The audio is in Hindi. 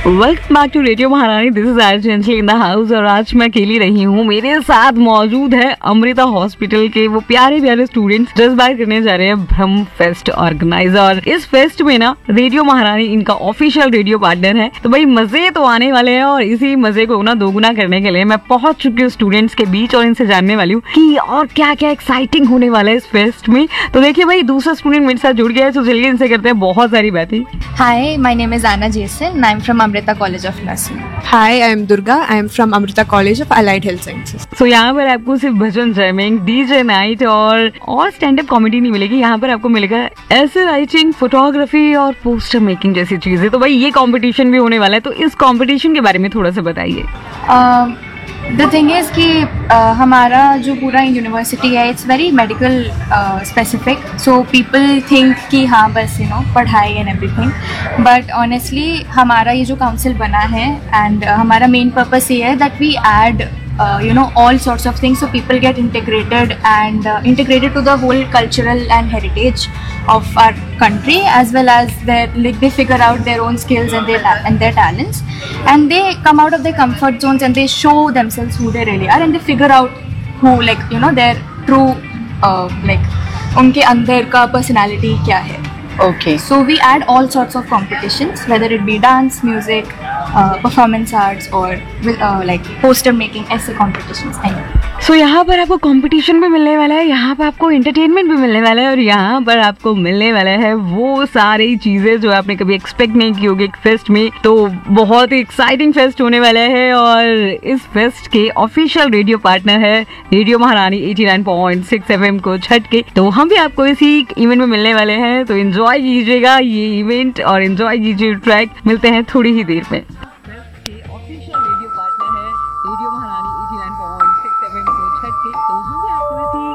वेलकम बैक टू रेडियो महारानी। This is आर्जेंटली in the house और आज मैं अकेली रही हूँ। मेरे साथ मौजूद है अमृता हॉस्पिटल के वो प्यारे प्यारे स्टूडेंट्स जो इस बार करने जा रहे हैं ब्रह्म फेस्ट ऑर्गेनाइज। और इस फेस्ट में ना रेडियो महारानी इनका ऑफिशियल रेडियो पार्टनर है, तो भाई मजे तो आने वाले हैं। और इसी मजे को ना दोगुना करने के लिए मैं पहुंच चुकी हूँ स्टूडेंट्स के बीच और इनसे जानने वाली हूँ कि और क्या क्या एक्साइटिंग होने वाला है इस फेस्ट में। तो देखिए भाई दूसरा स्टूडेंट मेरे साथ जुड़ गया है, तो चलिए इनसे करते हैं बहुत सारी बातें। Hi, my name is Anna Jason. I'm from Amrita College of Nursing. Hi, I am Durga. I am from Amrita College of Allied Health Sciences. So यहाँ पर आपको सिर्फ भजन जैमिंग, डीजे नाइट और स्टैंड अप कॉमेडी नहीं मिलेगी। यहाँ पर आपको मिलेगा ऐसे राइटिंग, फोटोग्राफी और पोस्टर मेकिंग जैसी चीजें। तो भाई ये कंपटीशन भी होने वाला है, तो इस कंपटीशन के बारे में थोड़ा सा बताइए। द थिंग इज़ कि हमारा जो पूरा यूनिवर्सिटी है it's very medical specific, so people think कि हाँ बस पढ़ाई एंड एवरीथिंग, बट ऑनेस्टली हमारा ये जो काउंसिल बना है एंड हमारा मेन पर्पस ये है that we add all sorts of things so people get integrated to the whole cultural and heritage of our country, as well as they figure out their own skills and their talents, and they come out of their comfort zones and they show themselves who they really are, and they figure out who their true उनके अंदर का personality क्या है. Okay. So we add all sorts of competitions, whether it be dance, music, performance arts or poster making, ऐसे competitions. So यहाँ पर आपको कंपटीशन भी मिलने वाला है, यहाँ पर आपको एंटरटेनमेंट भी मिलने वाला है और यहाँ पर आपको मिलने वाला है वो सारी चीजें जो आपने कभी एक्सपेक्ट नहीं की होगी एक फेस्ट में। तो बहुत ही एक्साइटिंग फेस्ट होने वाला है और इस फेस्ट के ऑफिशियल रेडियो पार्टनर है रेडियो महारानी 89.6 FM को छट के। तो हम भी आपको इसी इवेंट में मिलने वाले हैं, तो एंजॉय कीजिएगा ये इवेंट और एंजॉय कीजिए ट्रैक। मिलते हैं थोड़ी ही देर में। ऑफिशियल रेडियो पार्टनर है रेडियो महारानी 89.6 FM को छट के। तो हम भी आपको इसी